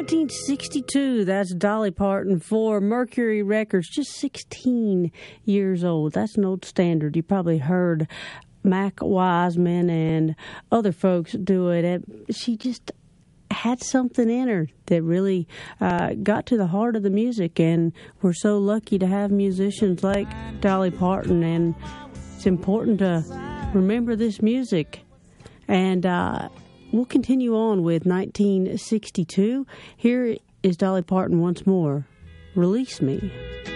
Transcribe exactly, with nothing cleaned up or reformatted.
nineteen sixty-two, that's Dolly Parton for Mercury Records, just sixteen years old. That's an old standard. You probably heard Mac Wiseman and other folks do it. She just had something in her that really uh, got to the heart of the music, and we're so lucky to have musicians like Dolly Parton, and it's important to remember this music. And uh, we'll continue on with nineteen sixty-two. Here is Dolly Parton once more, Release Me.